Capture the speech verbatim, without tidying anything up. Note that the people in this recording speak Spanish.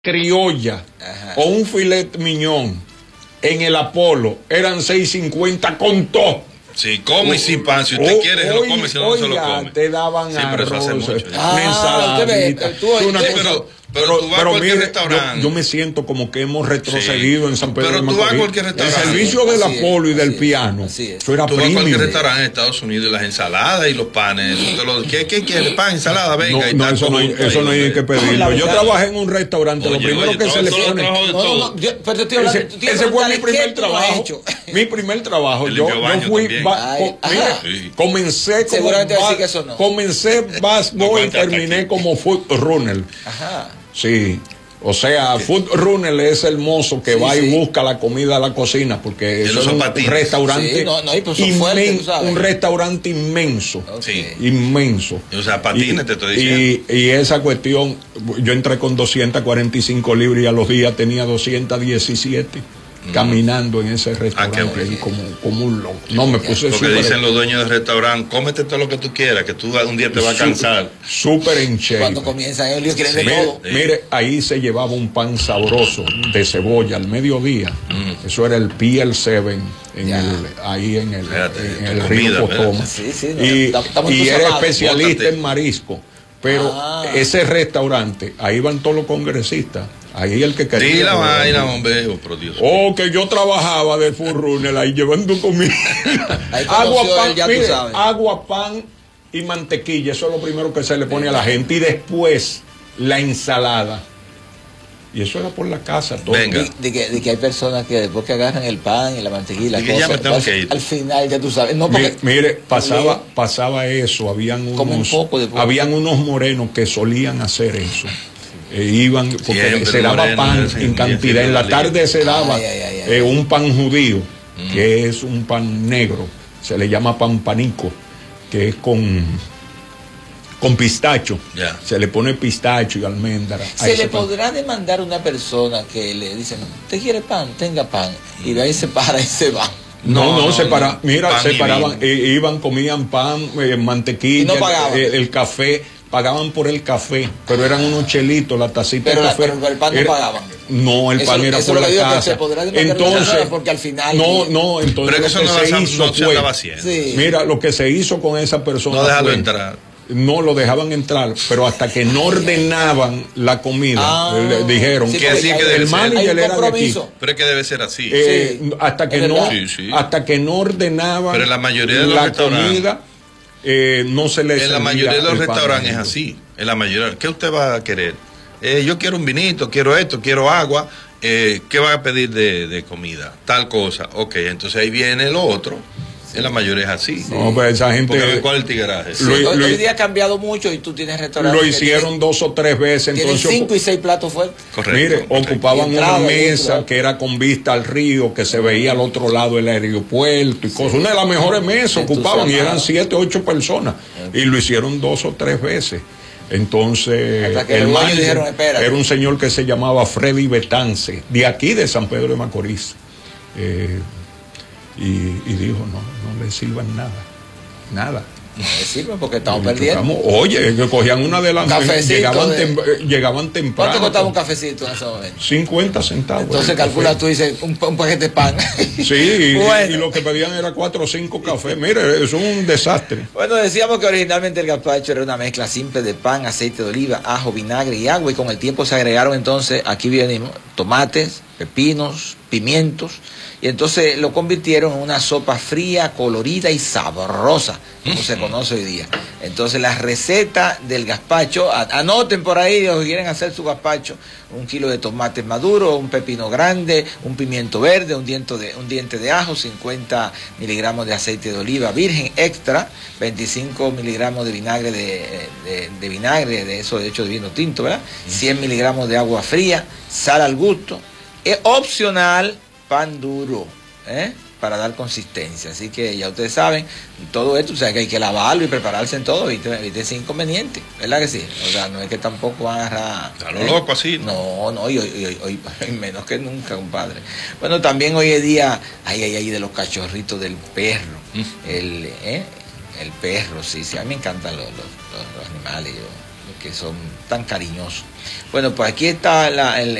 criolla Ajá. o un filet miñón en el Apolo eran seis cincuenta con todo. Sí, come y sin pan. Si usted o, quiere, se lo come, si no, no se lo come. Te daban sí, pero arroz, eso hace mucho. Ah, ensaladita. Tú, tú, una sí, pero, pero, pero tú vas pero a cualquier mire, restaurante. Yo, yo me siento como que hemos retrocedido sí. en San Pedro pero de tú Macorís. vas a cualquier restaurante. El servicio del así Apolo es, y del así piano. Así es. Eso era tú vas a cualquier premium. restaurante en Estados Unidos y las ensaladas y los panes. Te lo, ¿qué, ¿Qué quiere? Pan, ensalada, venga. No, y no eso no hay, eso no hay que pedirlo. Yo trabajé en un restaurante. Lo primero que se le pone. Ese fue mi primer trabajo. Mi primer trabajo. Yo fui. Comencé como bas, no. comencé basketball y terminé como food runner. Ajá. Sí. O sea, ¿qué? Food runner es el mozo que sí, va sí. y busca la comida a la cocina porque es un patines. restaurante sí, no, no, inmen, fuertes, un restaurante inmenso. Sí. Inmenso. O sea, patines y, te estoy diciendo. Y, y esa cuestión, yo entré con doscientas cuarenta y cinco libras y a los días tenía doscientas diecisiete. Caminando en ese restaurante ah, bueno. como, como un loco. No me puse Porque super dicen los dueños del restaurante, cómete todo lo que tú quieras, que tú un día te vas a cansar. Súper en shape. Cuando comienzan ellos quieren de mire, todo. Sí. Mire, ahí se llevaba un pan sabroso de cebolla al mediodía. Mm. Eso era el P L siete en el, ahí en el, Fíjate, en el comida, río Potoma. Sí, sí, no, y estamos y era especialista en marisco. Pero ah. ese restaurante, ahí van todos los congresistas. Ahí el que quería. Sí, la vaina, hombre, oh, por Dios. Oh, que yo trabajaba de food runner ahí llevando comida. agua, pan, él, mire, agua, pan y mantequilla. Eso es lo primero que se le pone a la gente. Y después la ensalada. Y eso era por la casa. Todo. Venga. De, de, que, de que hay personas que después que agarran el pan y la mantequilla y la cosa, al, que al final ya tú sabes. No, mire, mire, pasaba, pasaba eso. Habían unos, un poco de habían unos morenos que solían hacer eso. Eh, iban porque Siempre se daba moreno, pan en cantidad. En la tarde se daba ay, ay, ay, eh, un pan judío, mm. que es un pan negro. Se le llama pan panico, que es con con pistacho. Yeah. Se le pone pistacho y almendra. Se le pan. podrá demandar a una persona que le dicen, ¿te quiere pan? Tenga pan. Y de ahí se para y se va. No, no, no, se para, no. mira, se paraban, eh, iban, comían pan, eh, mantequilla, no el, el café. Pagaban por el café, pero eran unos chelitos, la tacita pero de café. La, pero el pan era, no pagaban. No, el pan eso, era eso por la casa. Entonces, porque al final. No, no, entonces pero lo eso que no se la, hizo no fue. Se sí. Mira, lo que se hizo con esa persona. No dejarlo fue, entrar. No lo dejaban entrar, pero hasta que no ordenaban la comida, ah, le dijeron sí, que, así que el manager era de aquí. Pero es que debe ser así. Eh, sí. Hasta que no, sí, sí. hasta que no ordenaban pero la mayoría de los la comida. Eh, no se le en la mayoría de los restaurantes es así. En la mayoría, ¿qué usted va a querer? Eh, yo quiero un vinito, quiero esto, quiero agua. Eh, ¿Qué va a pedir de, de comida? Tal cosa. Ok, entonces ahí viene lo otro. Sí. En la mayoría es así. Sí. No, pues esa gente. Porque, ¿cuál es el tigueraje? Sí. Lo, hoy día ha cambiado mucho y tú tienes restaurantes. Lo hicieron tienen, dos o tres veces. Entonces, cinco y seis platos fuertes. Correcto. Mire, correcto. Ocupaban una mesa que era con vista al río, que se veía al otro lado del aeropuerto y sí. cosas. Una de las mejores mesas ocupaban y eran siete, ocho personas. Sí. Y lo hicieron dos o tres veces. Entonces, el manager dijeron, era un señor que se llamaba Freddy Betance, de aquí de San Pedro de Macorís. Eh, y, y dijo, no, no le sirvan nada, nada. No le sirven porque estamos perdiendo. Tocamos, oye, que cogían una de las llegaban, de... tem, llegaban temprano. ¿Cuánto costaba un cafecito en ese momento? cincuenta centavos. Entonces calcula tú dices un, un paquete de pan. Sí, bueno. y, y lo que pedían era cuatro o cinco cafés. Mire, es un desastre. Bueno, decíamos que originalmente el gazpacho era una mezcla simple de pan, aceite de oliva, ajo, vinagre y agua, y con el tiempo se agregaron entonces, aquí venimos, tomates, pepinos, pimientos, y entonces lo convirtieron en una sopa fría, colorida y sabrosa, como se conoce hoy día. Entonces la receta del gazpacho, anoten por ahí los que quieren hacer su gazpacho: un kilo de tomates maduros, un pepino grande, un pimiento verde, un diente de, un diente de ajo, cincuenta miligramos de aceite de oliva virgen extra, veinticinco miligramos de vinagre de, de, de vinagre, de eso de hecho de vino tinto, ¿verdad? cien miligramos de agua fría, sal al gusto. Es opcional pan duro, ¿eh? Para dar consistencia. Así que ya ustedes saben, todo esto, o sea, que hay que lavarlo y prepararse en todo, ¿viste? ¿Viste? Es inconveniente, ¿verdad que sí? O sea, no es que tampoco van a agarrar... A lo ¿eh? loco así. No, no, y hoy, hoy, hoy, hoy menos que nunca, compadre. Bueno, también hoy en día, ay, ay, ay, de los cachorritos del perro, mm. el, ¿eh? el perro, sí, sí, a mí me encantan los, los, los, los animales, yo... que son tan cariñosos. Bueno, pues aquí está la, el,